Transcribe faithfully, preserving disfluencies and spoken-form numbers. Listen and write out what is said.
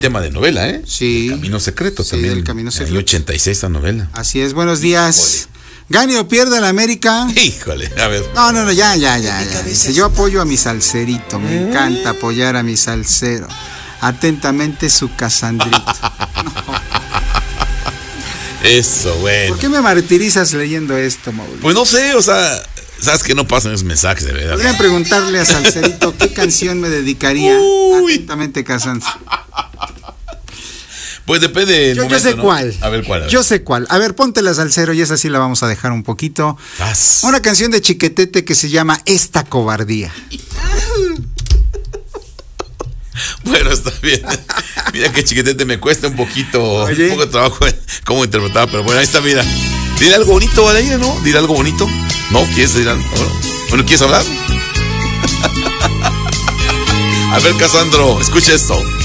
Tema de novela, ¿eh? Sí. El Camino Secreto sí, también. El Camino Secreto. En el ochenta y seis esta novela. Así es, buenos días. ¿Gane o pierda la América? Híjole, a ver. No, no, no, ya, ya, ya, ya. Dice, yo apoyo a mi salserito, me mm. encanta apoyar a mi salsero. Atentamente, su Casandrito. No. Eso, bueno. ¿Por qué me martirizas leyendo esto, Mauricio? Pues no sé, o sea, sabes que no pasan esos mensajes de verdad. Podrían preguntarle a Salserito qué canción me dedicaría. Uy. Atentamente, Casandro. Pues depende del yo, momento, yo sé ¿no? cuál. A ver cuál. A ver. Yo sé cuál. A ver, póntela, Salsero, y esa sí la vamos a dejar un poquito. As. Una canción de Chiquetete que se llama Esta Cobardía. Bueno, está bien. Mira que Chiquetete me cuesta un poquito, Oye. un poco de trabajo cómo interpretar, pero bueno, ahí está, mira. Dile algo bonito, Valeria, ¿no? Dile algo bonito. ¿No? ¿Quieres decir algo? Bueno, ¿quieres hablar? A ver, Casandro, escucha esto.